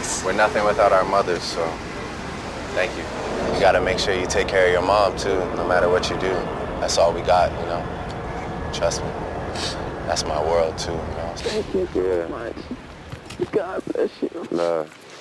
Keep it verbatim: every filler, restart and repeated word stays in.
Nice. We're nothing without our mothers, so thank you. You gotta make sure you take care of your mom, too, no matter what you do. That's all we got, you know? Trust me. That's my world, too, you know? Thank you so yeah. much. God bless you. Love.